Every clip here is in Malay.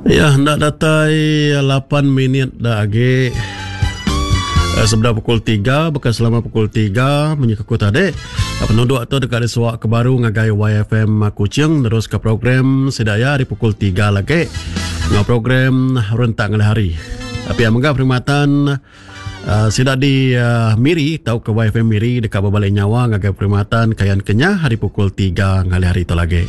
Ya, nak datai 8 minit dah agi. Sebelah pukul 3, bekas selama pukul 3 menyekaku tadi. Penduduk tu dekat di suak ke baru ngagai YFM Kuching terus ke program sedaya di pukul 3 lagi. Ngau program rentak ngal hari. Tapi yang menggah perkhidmatan sidak di Miri tahu ke YFM Miri dekat Babalik Nyawa ngagai perkhidmatan kayan kenyah hari pukul 3 ngal hari tu lagi.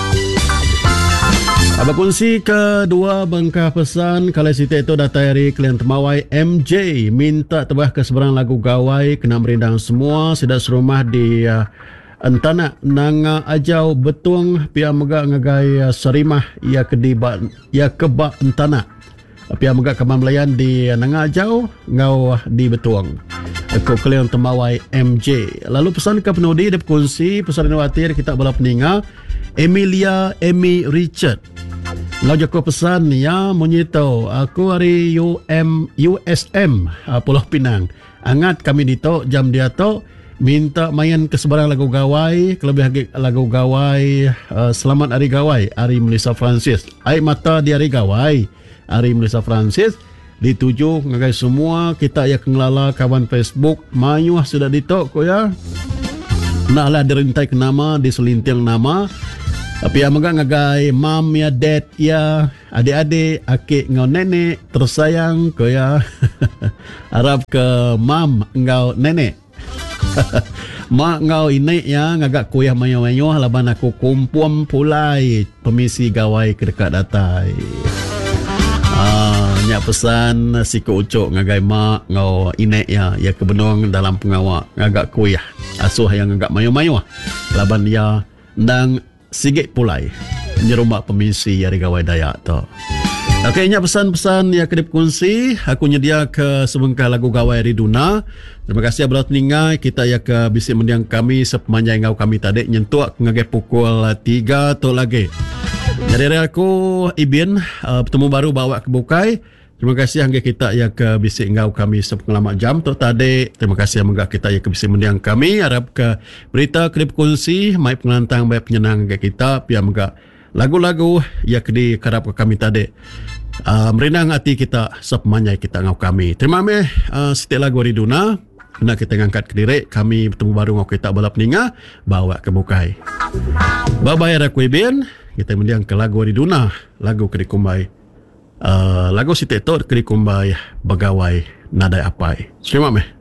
Berkongsi kedua bengkah pesan kalau siti itu datang dari klien temawai MJ minta tebah ke seberang lagu gawai kena merindang semua sidak serumah di Entana nanga ajau betung pia megak ngagai serimah ia kebak Entana pia megak keman melayan di nanga ajau ngau di betung aku klien temawai MJ. Lalu pesan ke penudi dia berkongsi pesan watir kita bala peninga Emilia Amy Richard. Ngau joko pesan ya menyitau aku hari USM Pulau Pinang. Angat kami dito jam dia to minta main ke sebarang lagu gawai, kelebih lagu gawai Selamat Hari Gawai, Hari Melissa Francis. Air mata di Hari Gawai, Hari Melissa Francis. Dituju ngagai semua kita ya kengelala kawan Facebook mayuh sudah dito ko ya. Naklah dirintai ke nama, diselintiang nama. Tapi yang megak ngagai mam ya, dad ya, adik-adik, akik ngau nenek, tersayang ko ya. Harap ke mam ngau nenek. Mak ngau ini ya ngagak kuyah mayo-mayo laban aku kumpuam pulai pemisi gawai ke dekat datai. Nyak pesan si ko ucok ngagai mak ngau inek ya kebenong dalam pengawak ngagak kuyah asuh yang ngagak mayo-mayo laban ya ndang sigit pulai nyerumak pemisi dari gawai Dayak tu. Okey, nyak pesan-pesan ya kedip kunci aku nyedia ke sebengkah lagu gawai Riduna. Terima kasih abang peningai kita ya ke bisik mendiang kami sepanjang ngau kami tadi nyentuak ngagai pukul 3 tu lagi. Jadi aku Ibin bertemu baru bawa ke Bukai. Terima kasih hangga kita ya ke bisik ngau kami sepengalaman jam tu tadi. Terima kasih hangga kita ya ke bisik mendiang kami. Harap ke berita kedip kunci mai pengelantang baik penyenang hangga kita pia hangga lagu-lagu ya ke karap ke kami tadi. Merindang hati kita sepanjang kita ngau kami. Terima kasih setiap lagu Riduna. Kena kita ngangkat ke diri kami bertemu baru ngau kita balap ninga bawa ke Bukai. Bye-bye aku Ibin. Kita mendiang ke lagu Riduna, lagu Kedikumbai. Lagu Siti Tok Kedikumbai Bagawai Nadai Apai. Terima kasih.